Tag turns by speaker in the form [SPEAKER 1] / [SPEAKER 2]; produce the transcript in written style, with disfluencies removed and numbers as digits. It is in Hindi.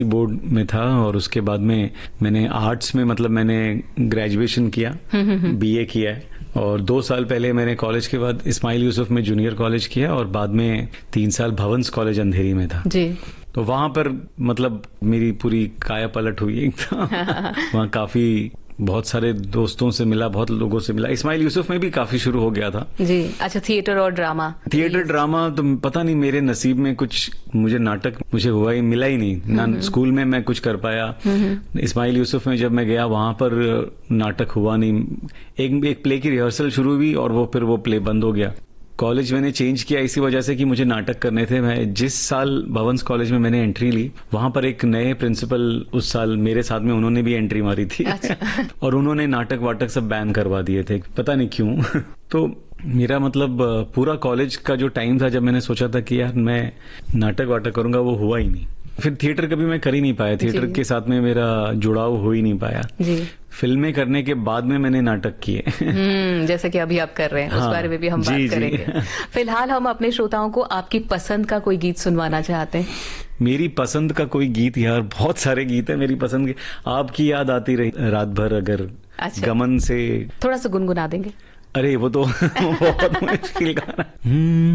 [SPEAKER 1] बोर्ड में था और उसके बाद में मैंने आर्ट्स में मतलब मैंने ग्रेजुएशन किया, बीए किया है। और 2 साल पहले मैंने कॉलेज के बाद इस्माइल यूसुफ में जूनियर कॉलेज किया और बाद में 3 साल भवंस कॉलेज अंधेरी में था
[SPEAKER 2] जी।
[SPEAKER 1] तो वहां पर मतलब मेरी पूरी काया पलट हुई एक था। वहाँ काफी बहुत सारे दोस्तों से मिला, बहुत लोगों से मिला। इस्माइल यूसुफ में भी काफी शुरू हो गया था
[SPEAKER 2] जी। अच्छा, थिएटर और ड्रामा।
[SPEAKER 1] थिएटर ड्रामा तो पता नहीं मेरे नसीब में कुछ, मुझे नाटक मुझे हुआ ही मिला ही नहीं ना। स्कूल में मैं कुछ कर पाया। इस्माइल यूसुफ में जब मैं गया वहां पर नाटक हुआ नहीं। एक प्ले की रिहर्सल शुरू हुई और फिर वो प्ले बंद हो गया। कॉलेज मैंने चेंज किया इसी वजह से कि मुझे नाटक करने थे। मैं जिस साल भवंस कॉलेज में मैंने एंट्री ली वहां पर एक नए प्रिंसिपल उस साल मेरे साथ में उन्होंने भी एंट्री मारी थी। अच्छा। और उन्होंने नाटक वाटक सब बैन करवा दिए थे, पता नहीं क्यों। तो मेरा मतलब पूरा कॉलेज का जो टाइम था जब मैंने सोचा था कि यार मैं नाटक वाटक करूंगा, वो हुआ ही नहीं। फिर थिएटर कभी मैं कर ही नहीं पाया, थिएटर के साथ में मेरा जुड़ाव हो ही नहीं पाया जी। फिल्में करने के बाद में मैंने नाटक किए।
[SPEAKER 2] जैसे कि अभी आप कर रहे हैं, उस बारे में भी हम बात करेंगे। फिलहाल हम अपने श्रोताओं को आपकी पसंद का कोई गीत सुनवाना चाहते हैं।
[SPEAKER 1] मेरी पसंद का कोई गीत, यार बहुत सारे गीत है मेरी पसंद के। आपकी याद आती रही रात भर अगर। अच्छा। गमन से
[SPEAKER 2] थोड़ा सा गुनगुना देंगे।
[SPEAKER 1] अरे वो तो बहुत मुश्किल गाना।